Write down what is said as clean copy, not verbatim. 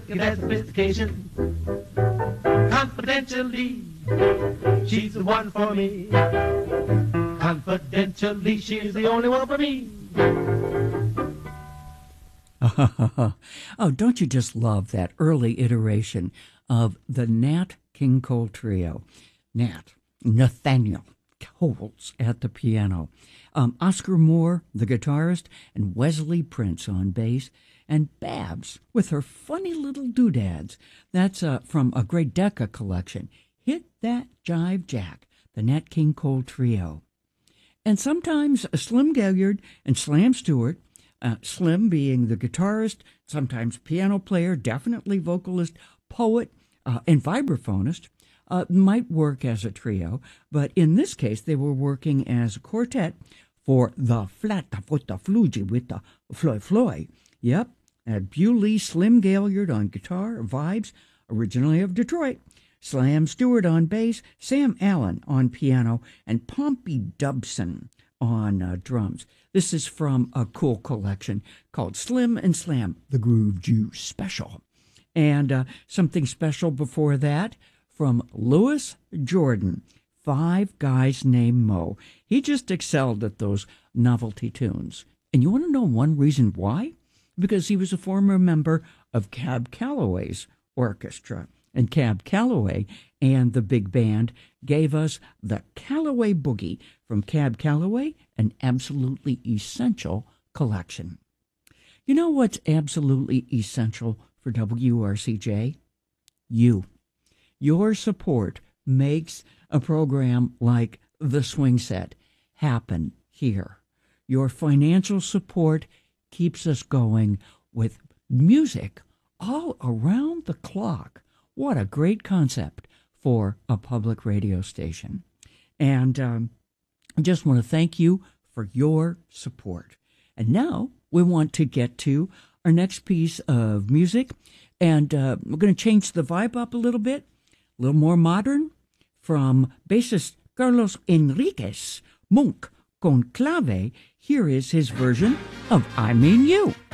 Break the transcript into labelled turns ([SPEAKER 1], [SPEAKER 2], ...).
[SPEAKER 1] at that sophistication. Confidentially, she's the one for me. Confidentially, she's the only one for me.
[SPEAKER 2] Oh, don't you just love that early iteration of the Nat King Cole Trio? Nathaniel Holtz at the piano, Oscar Moore, the guitarist, and Wesley Prince on bass, and Babs with her funny little doodads. That's from a great Decca collection, Hit That Jive Jack, the Nat King Cole Trio. And sometimes Slim Gaillard and Slam Stewart, Slim being the guitarist, sometimes piano player, definitely vocalist, poet, and vibraphonist, might work as a trio, but in this case they were working as a quartet for the Flatta Futta Flugi with the Floy Floy. Yep, Bewley Slim Gaillard on guitar, vibes, originally of Detroit, Slam Stewart on bass, Sam Allen on piano, and Pompey Dubson on drums. This is from a cool collection called Slim and Slam, the Groove Juice Special. And something special before that from Louis Jordan, Five Guys Named Mo. He just excelled at those novelty tunes. And you want to know one reason why? Because he was a former member of Cab Calloway's orchestra. And Cab Calloway and the big band gave us the Calloway Boogie from Cab Calloway, an absolutely essential collection. You know what's absolutely essential for WRCJ? You. Your support makes a program like The Swing Set happen here. Your financial support keeps us going with music all around the clock. What a great concept for a public radio station. And I just want to thank you for your support. And now we want to get to our next piece of music. And we're going to change the vibe up a little bit, a little more modern, from bassist Carlos Enriquez, Monk Conclave. Here is his version of I Mean You.